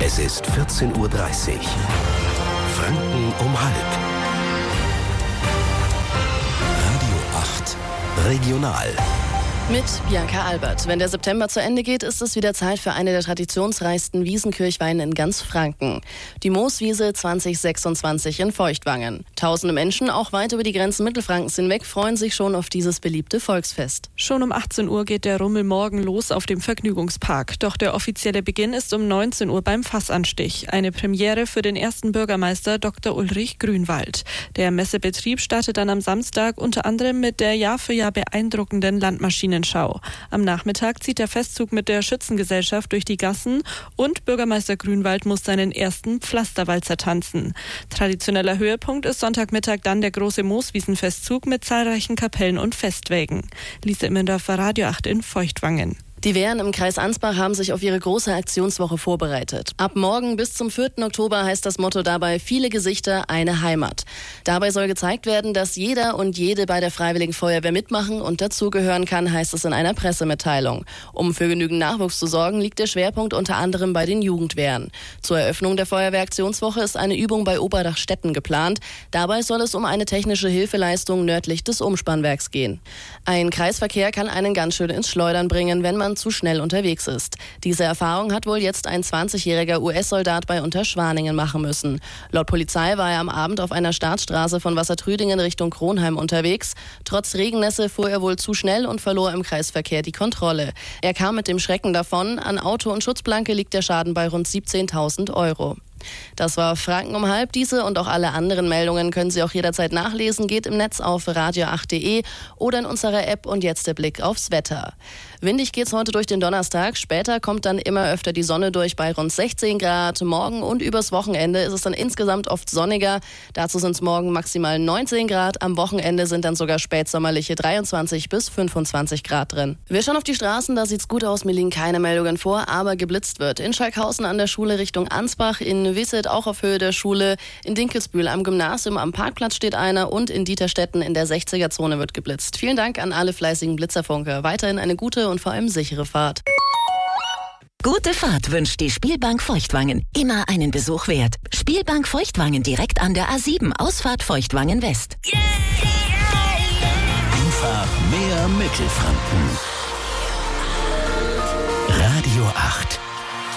Es ist 14:30 Uhr. Franken um halb. Radio 8 Regional. Mit Bianca Albert. Wenn der September zu Ende geht, ist es wieder Zeit für eine der traditionsreichsten Wiesenkirchweine in ganz Franken. Die Mooswiese 2026 in Feuchtwangen. Tausende Menschen, auch weit über die Grenzen Mittelfrankens hinweg, freuen sich schon auf dieses beliebte Volksfest. Schon um 18 Uhr geht der Rummel morgen los auf dem Vergnügungspark. Doch der offizielle Beginn ist um 19 Uhr beim Fassanstich. Eine Premiere für den ersten Bürgermeister Dr. Ulrich Grünwald. Der Messebetrieb startet dann am Samstag unter anderem mit der Jahr für Jahr beeindruckenden Landmaschinenschau. Am Nachmittag zieht der Festzug mit der Schützengesellschaft durch die Gassen und Bürgermeister Grünwald muss seinen ersten Pflasterwalzer tanzen. Traditioneller Höhepunkt ist Sonntagmittag dann der große Mooswiesenfestzug mit zahlreichen Kapellen und Festwägen. Lisa Immendorfer, Radio 8 in Feuchtwangen. Die Wehren im Kreis Ansbach haben sich auf ihre große Aktionswoche vorbereitet. Ab morgen bis zum 4. Oktober heißt das Motto dabei: viele Gesichter, eine Heimat. Dabei soll gezeigt werden, dass jeder und jede bei der Freiwilligen Feuerwehr mitmachen und dazugehören kann, heißt es in einer Pressemitteilung. Um für genügend Nachwuchs zu sorgen, liegt der Schwerpunkt unter anderem bei den Jugendwehren. Zur Eröffnung der Feuerwehraktionswoche ist eine Übung bei Oberdachstetten geplant. Dabei soll es um eine technische Hilfeleistung nördlich des Umspannwerks gehen. Ein Kreisverkehr kann einen ganz schön ins Schleudern bringen, wenn man zu schnell unterwegs ist. Diese Erfahrung hat wohl jetzt ein 20-jähriger US-Soldat bei Unterschwaningen machen müssen. Laut Polizei war er am Abend auf einer Startstraße von Wassertrüdingen Richtung Kronheim unterwegs. Trotz Regennässe fuhr er wohl zu schnell und verlor im Kreisverkehr die Kontrolle. Er kam mit dem Schrecken davon. An Auto und Schutzblanke liegt der Schaden bei rund 17.000 €. Das war Franken um halb. Diese und auch alle anderen Meldungen können Sie auch jederzeit nachlesen. Geht im Netz auf radio8.de oder in unserer App. Und jetzt der Blick aufs Wetter. Windig geht's heute durch den Donnerstag. Später kommt dann immer öfter die Sonne durch bei rund 16 Grad. Morgen und übers Wochenende ist es dann insgesamt oft sonniger. Dazu sind es morgen maximal 19 Grad. Am Wochenende sind dann sogar spätsommerliche 23 bis 25 Grad drin. Wir schauen auf die Straßen, da sieht's gut aus. Mir liegen keine Meldungen vor, aber geblitzt wird. In Schalkhausen an der Schule Richtung Ansbach, in Wisset auch auf Höhe der Schule, in Dinkelsbühl am Gymnasium am Parkplatz steht einer und in Dieterstetten in der 60er-Zone wird geblitzt. Vielen Dank an alle fleißigen Blitzerfunker. Weiterhin eine gute und vor allem sichere Fahrt. Gute Fahrt wünscht die Spielbank Feuchtwangen. Immer einen Besuch wert. Spielbank Feuchtwangen direkt an der A7, Ausfahrt Feuchtwangen West. Einfach mehr Mittelfranken. Radio 8